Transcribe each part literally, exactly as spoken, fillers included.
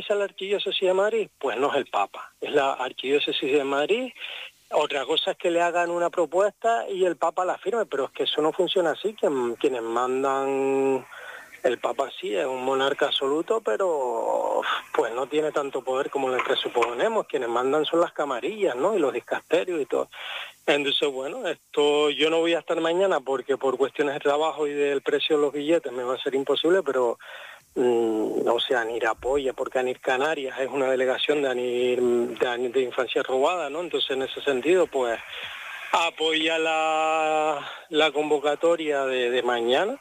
pertenece a la Archidiócesis de Madrid? Pues no es el Papa, es la Archidiócesis de Madrid. Otra cosa es que le hagan una propuesta y el Papa la firme, pero es que eso no funciona así. Quien, quienes mandan, el Papa sí es un monarca absoluto, pero pues no tiene tanto poder como le presuponemos. Quienes mandan son las camarillas, ¿no? Y los discasterios y todo. Entonces, bueno, esto yo no voy a estar mañana porque por cuestiones de trabajo y del precio de los billetes me va a ser imposible, pero mm, o sea, ANIR apoya, porque ANIR Canarias es una delegación de ANIR, de, ANIR de Infancia Robada, ¿no? Entonces, en ese sentido, pues apoya la, la convocatoria de, de mañana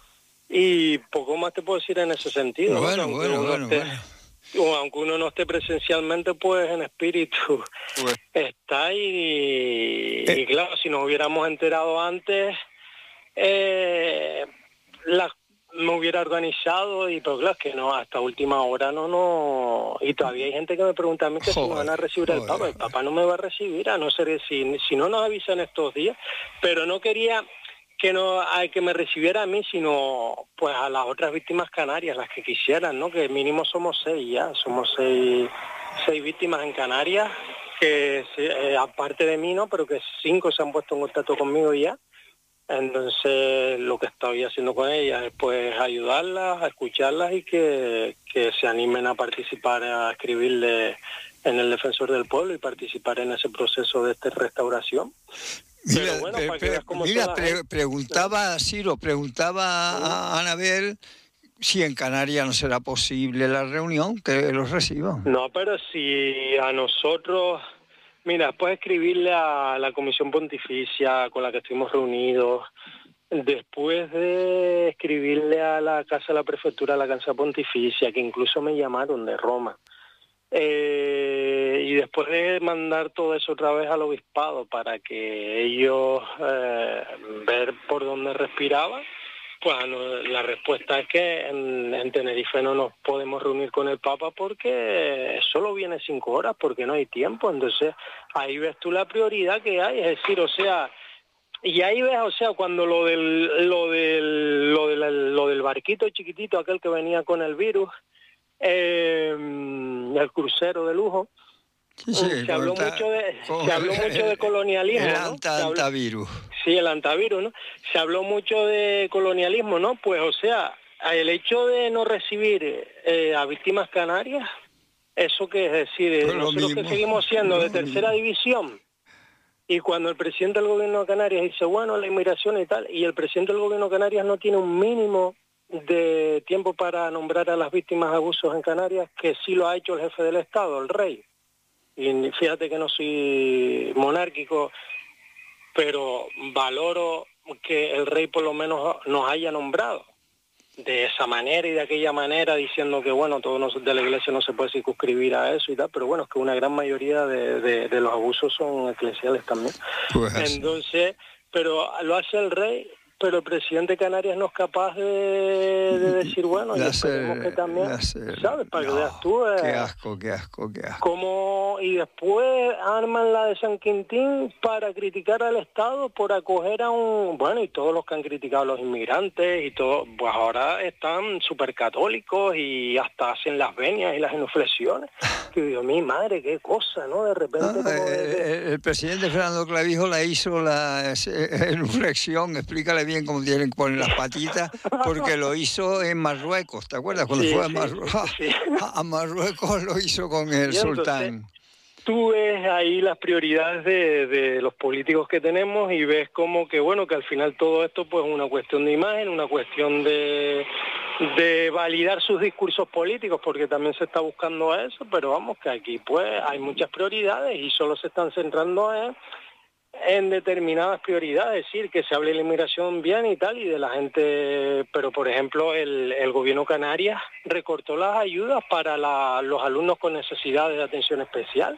y poco más te puedo decir en ese sentido. Bueno, ¿no? bueno, bueno, esté, bueno. O aunque uno no esté presencialmente, pues en espíritu Pues, está ahí y, eh. y claro, si nos hubiéramos enterado antes, eh, la, me hubiera organizado y pero claro, es que no, hasta última hora no, no, y todavía hay gente que me pregunta a mí que joder, si me van a recibir joder, el Papa, el Papa no me va a recibir, a no ser si, si no nos avisan estos días, pero no quería que no hay que me recibiera a mí, sino pues a las otras víctimas canarias, las que quisieran, ¿no? Que mínimo somos seis ya, somos seis, seis víctimas en Canarias, que eh, aparte de mí, ¿no? Pero que cinco se han puesto en contacto conmigo ya. Entonces lo que estoy haciendo con ellas es pues ayudarlas, a escucharlas y que, que se animen a participar, a escribirle en el Defensor del Pueblo y participar en ese proceso de esta restauración. Mira, Pero bueno, pre, para que pre, veas cómo mira pre, gente, preguntaba, Ciro, preguntaba ¿no? a Anabel si en Canarias no será posible la reunión, que los reciban. No, pero si a nosotros, mira, puedes escribirle a la Comisión Pontificia con la que estuvimos reunidos, después de escribirle a la Casa de la Prefectura, a la Casa Pontificia, que incluso me llamaron de Roma, eh, y después de mandar todo eso otra vez al obispado para que ellos eh, ver por dónde respiraban, pues no, la respuesta es que en, en Tenerife no nos podemos reunir con el Papa porque solo viene cinco horas, porque no hay tiempo. Entonces ahí ves tú la prioridad que hay, es decir, o sea, y ahí ves, o sea, cuando lo del lo del lo del, lo del barquito chiquitito, aquel que venía con el virus, eh, el crucero de lujo, sí, sí, se habló ta, mucho de con, se habló mucho de colonialismo, el ¿no? anta, Se habló, antavirus. sí, el antavirus, ¿no? Se habló mucho de colonialismo, ¿no? Pues, o sea, el hecho de no recibir eh, a víctimas canarias, ¿eso qué es decir? Pues nosotros mismo, que seguimos siendo de tercera mismo. división, y cuando el presidente del gobierno de Canarias dice, bueno, la inmigración y tal, y el presidente del gobierno de Canarias no tiene un mínimo de tiempo para nombrar a las víctimas de abusos en Canarias, que sí lo ha hecho el jefe del Estado, el rey. Y fíjate que no soy monárquico, pero valoro que el rey por lo menos nos haya nombrado de esa manera y de aquella manera, diciendo que bueno, todo de la iglesia no se puede circunscribir a eso y tal, pero bueno, es que una gran mayoría de, de, de los abusos son eclesiales también. Pues entonces, pero lo hace el rey, pero el presidente de Canarias no es capaz de, de decir, bueno, y esperemos que también, ¿sabes? Para no, que veas tú. Eh, qué asco, qué asco, qué asco. Como, y después arman la de San Quintín para criticar al Estado por acoger a un... Bueno, y todos los que han criticado a los inmigrantes y todo, pues ahora están súper católicos y hasta hacen las venias y las genuflexiones. Que digo, mi madre, qué cosa, ¿no? De repente... Ah, como de, de... El, el presidente Fernando Clavijo la hizo la genuflexión, explícale bien cómo tienen que poner las patitas, porque lo hizo en Marruecos, ¿te acuerdas? Cuando sí, fue a, Marru sí, sí. a Marruecos lo hizo con el sultán. Tú ves ahí las prioridades de, de los políticos que tenemos y ves como que, bueno, que al final todo esto pues es una cuestión de imagen, una cuestión de, de validar sus discursos políticos, porque también se está buscando eso, pero vamos, que aquí pues hay muchas prioridades y solo se están centrando en, en determinadas prioridades, es decir, que se hable de la inmigración bien y tal, y de la gente, pero por ejemplo el, el gobierno Canarias recortó las ayudas para la, los alumnos con necesidades de atención especial.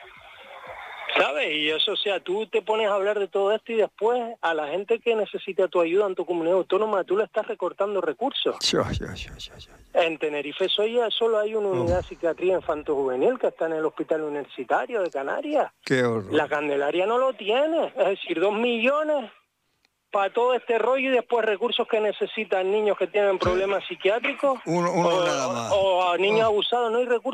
¿Sabes? Y eso, o sea, tú te pones a hablar de todo esto y después a la gente que necesita tu ayuda en tu comunidad autónoma, tú le estás recortando recursos. Yo, yo, yo, yo, yo. En Tenerife soy, solo hay una unidad de psiquiatría infanto-juvenil que está en el Hospital Universitario de Canarias. Qué horror. La Candelaria no lo tiene, es decir, dos millones para todo este rollo y después recursos que necesitan niños que tienen problemas psiquiátricos uno, uno o, nada más. o a niños oh. abusados, no hay recursos.